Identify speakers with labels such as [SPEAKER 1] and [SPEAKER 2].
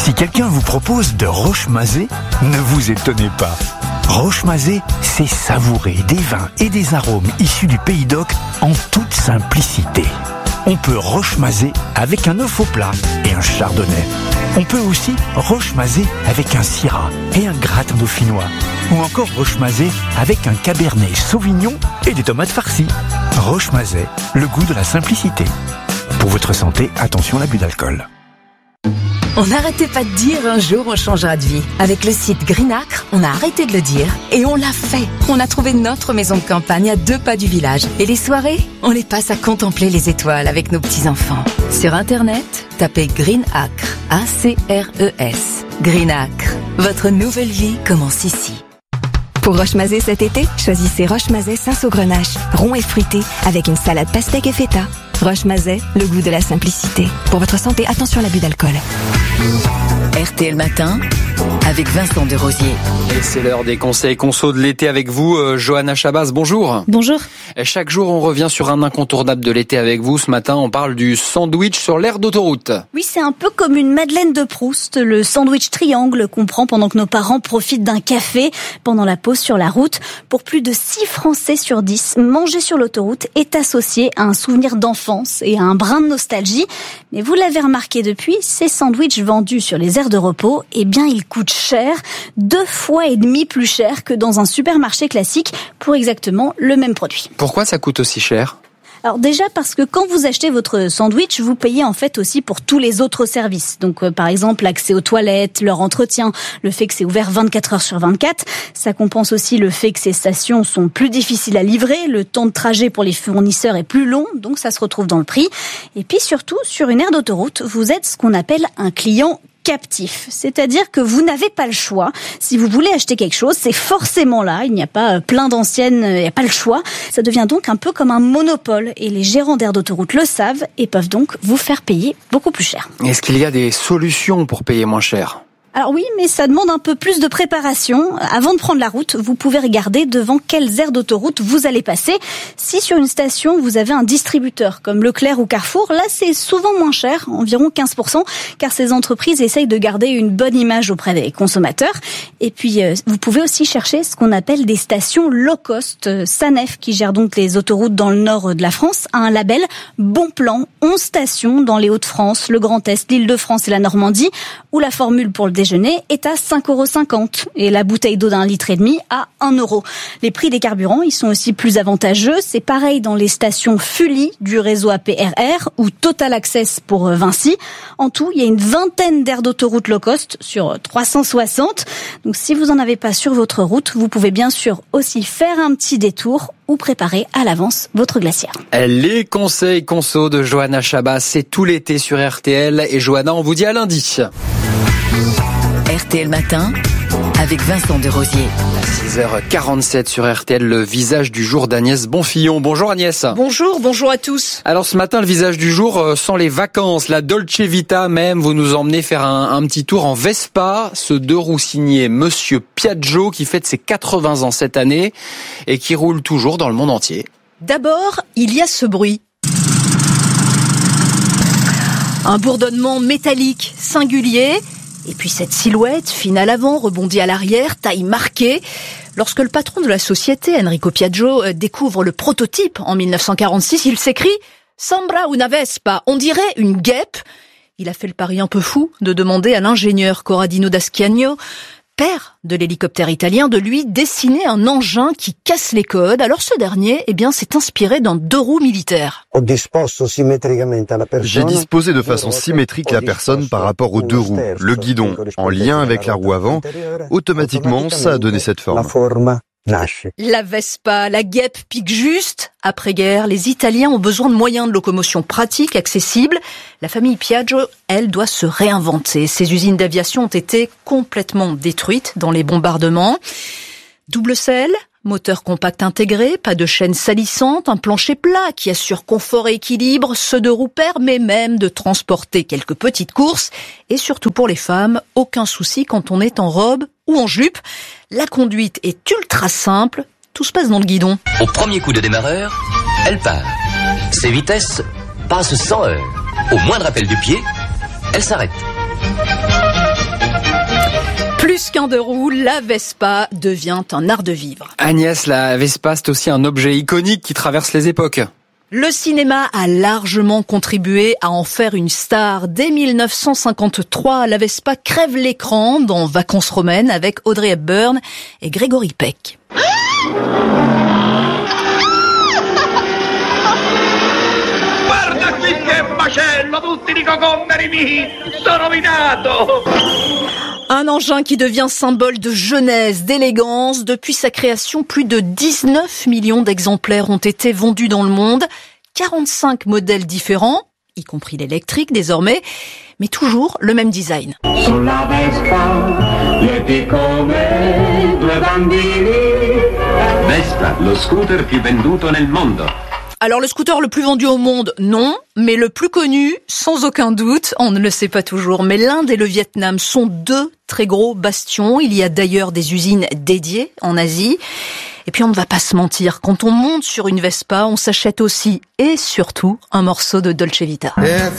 [SPEAKER 1] Si quelqu'un vous propose de Rochemazé, ne vous étonnez pas. Rochemazé, c'est savourer des vins et des arômes issus du Pays d'Oc en toute simplicité. On peut Rochemazé avec un œuf au plat et un chardonnay. On peut aussi Rochemazé avec un syrah et un gratin dauphinois. Ou encore Rochemazé avec un cabernet sauvignon et des tomates farcies. Rochemazé, le goût de la simplicité. Pour votre santé, attention à l'abus d'alcool.
[SPEAKER 2] On n'arrêtait pas de dire un jour on changera de vie. Avec le site Greenacre, on a arrêté de le dire et on l'a fait. On a trouvé notre maison de campagne à 2 pas du village. Et les soirées, on les passe à contempler les étoiles avec nos petits-enfants. Sur Internet, tapez Greenacre, A-C-R-E-S. Greenacre, votre nouvelle vie commence ici.
[SPEAKER 3] Pour Rochemazé cet été, choisissez Rochemazé Saint-Saugrenache, rond et fruité, avec une salade pastèque et feta. Rochemazé, le goût de la simplicité. Pour votre santé, attention à l'abus d'alcool.
[SPEAKER 2] RTL Matin, avec Vincent Desrosiers.
[SPEAKER 4] Et c'est l'heure des conseils conso de l'été avec vous, Johanna Chabas, bonjour.
[SPEAKER 5] Bonjour.
[SPEAKER 4] Et chaque jour, on revient sur un incontournable de l'été avec vous. Ce matin, on parle du sandwich sur l'aire d'autoroute.
[SPEAKER 5] Oui, c'est un peu comme une Madeleine de Proust, le sandwich triangle qu'on prend pendant que nos parents profitent d'un café pendant la pause sur la route. Pour plus de 6 Français sur 10, manger sur l'autoroute est associé à un souvenir d'enfance et à un brin de nostalgie. Mais vous l'avez remarqué depuis, ces sandwichs vendus sur les aires de repos, eh bien, ils coûtent cher, 2,5 fois plus cher que dans un supermarché classique pour exactement le même produit.
[SPEAKER 4] Pourquoi ça coûte aussi cher ?
[SPEAKER 5] Alors déjà parce que quand vous achetez votre sandwich, vous payez en fait aussi pour tous les autres services. Donc par exemple l'accès aux toilettes, leur entretien, le fait que c'est ouvert 24 heures sur 24. Ça compense aussi le fait que ces stations sont plus difficiles à livrer, le temps de trajet pour les fournisseurs est plus long, donc ça se retrouve dans le prix. Et puis surtout, sur une aire d'autoroute, vous êtes ce qu'on appelle un client captif, c'est-à-dire que vous n'avez pas le choix. Si vous voulez acheter quelque chose, c'est forcément là. Il n'y a pas plein d'anciennes, il n'y a pas le choix. Ça devient donc un peu comme un monopole et les gérants d'aires d'autoroute le savent et peuvent donc vous faire payer beaucoup plus cher.
[SPEAKER 4] Est-ce qu'il y a des solutions pour payer moins cher ?
[SPEAKER 5] Alors oui, mais ça demande un peu plus de préparation. Avant de prendre la route, vous pouvez regarder devant quelles aires d'autoroute vous allez passer. Si sur une station, vous avez un distributeur comme Leclerc ou Carrefour, là c'est souvent moins cher, environ 15%, car ces entreprises essayent de garder une bonne image auprès des consommateurs. Et puis, vous pouvez aussi chercher ce qu'on appelle des stations low cost. Sanef, qui gère donc les autoroutes dans le nord de la France, a un label Bon Plan, 11 stations dans les Hauts-de-France, le Grand Est, l'Île-de-France et la Normandie, où la formule pour le déjeuner est à 5,50 € et la bouteille d'eau d'1,5 litre à 1 €. Les prix des carburants, ils sont aussi plus avantageux. C'est pareil dans les stations Fully du réseau APRR ou Total Access pour Vinci. En tout, il y a une vingtaine d'aires d'autoroute low cost sur 360. Donc si vous n'en avez pas sur votre route, vous pouvez bien sûr aussi faire un petit détour ou préparer à l'avance votre glacière.
[SPEAKER 4] Les conseils conso de Johanna Chabas, c'est tout l'été sur RTL. Et Johanna, on vous dit à lundi.
[SPEAKER 2] RTL Matin, avec Vincent Desrosiers.
[SPEAKER 4] 6h47 sur RTL, le visage du jour d'Agnès Bonfillon. Bonjour Agnès.
[SPEAKER 6] Bonjour à tous.
[SPEAKER 4] Alors ce matin, le visage du jour, sans les vacances, la Dolce Vita même, vous nous emmenez faire un petit tour en Vespa, ce 2 roues signé Monsieur Piaggio qui fête ses 80 ans cette année et qui roule toujours dans le monde entier.
[SPEAKER 6] D'abord, il y a ce bruit. Un bourdonnement métallique singulier. Et puis cette silhouette, fine à l'avant, rebondie à l'arrière, taille marquée. Lorsque le patron de la société, Enrico Piaggio, découvre le prototype en 1946, il s'écrie « Sembra una Vespa », on dirait une guêpe. Il a fait le pari un peu fou de demander à l'ingénieur Corradino d'Ascanio, père de l'hélicoptère italien, de lui dessiner un engin qui casse les codes. Alors ce dernier, s'est inspiré d'un 2 roues militaire.
[SPEAKER 7] J'ai disposé de façon symétrique la personne par rapport aux 2 roues, le guidon en lien avec la roue avant. Automatiquement, ça a donné cette forme.
[SPEAKER 6] La Vespa, la guêpe pique juste. Après-guerre, les Italiens ont besoin de moyens de locomotion pratiques, accessibles. La famille Piaggio, elle, doit se réinventer. Ses usines d'aviation ont été complètement détruites dans les bombardements. Double selle, moteur compact intégré, pas de chaîne salissante, un plancher plat qui assure confort et équilibre. Ce 2 roues permet même de transporter quelques petites courses. Et surtout pour les femmes, aucun souci quand on est en robe ou en jupe. La conduite est ultra simple, tout se passe dans le guidon.
[SPEAKER 8] Au premier coup de démarreur, elle part. Ses vitesses passent 100 heures. Au moindre appel du pied, elle s'arrête.
[SPEAKER 6] Plus qu'un deux roues, la Vespa devient un art de vivre.
[SPEAKER 4] Agnès, la Vespa, c'est aussi un objet iconique qui traverse les époques.
[SPEAKER 6] Le cinéma a largement contribué à en faire une star. Dès 1953, la Vespa crève l'écran dans Vacances romaines avec Audrey Hepburn et Gregory Peck.
[SPEAKER 9] Guarda qui che macello, tutti dico commerimi, sono rovinato!
[SPEAKER 6] Un engin qui devient symbole de jeunesse, d'élégance. Depuis sa création, plus de 19 millions d'exemplaires ont été vendus dans le monde. 45 modèles différents, y compris l'électrique désormais, mais toujours le même design.
[SPEAKER 9] Sulla Vespa, lieti come due bambini.
[SPEAKER 8] Vespa, lo scooter più venduto nel mondo.
[SPEAKER 6] Alors le scooter le plus vendu au monde, non, mais le plus connu, sans aucun doute, on ne le sait pas toujours, mais l'Inde et le Vietnam sont deux très gros bastions. Il y a d'ailleurs des usines dédiées en Asie. Et puis on ne va pas se mentir, quand on monte sur une Vespa, on s'achète aussi et surtout un morceau de Dolce Vita.
[SPEAKER 9] If